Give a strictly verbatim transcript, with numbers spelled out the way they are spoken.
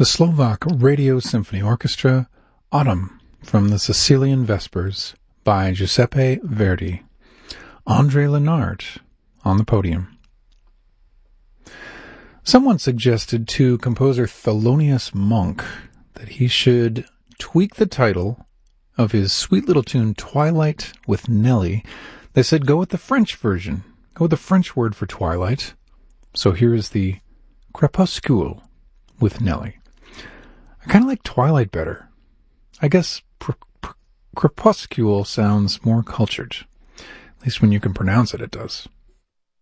The Slovak Radio Symphony Orchestra, Autumn, from the Sicilian Vespers, by Giuseppe Verdi. Andre Lenart on the podium. Someone suggested to composer Thelonious Monk that he should tweak the title of his sweet little tune Twilight with Nelly. They said go with the French version, go with the French word for twilight. So here is the Crépuscule with Nelly. I kind of like Twilight better. I guess pr- pr- Crepuscule sounds more cultured. At least when you can pronounce it, it does.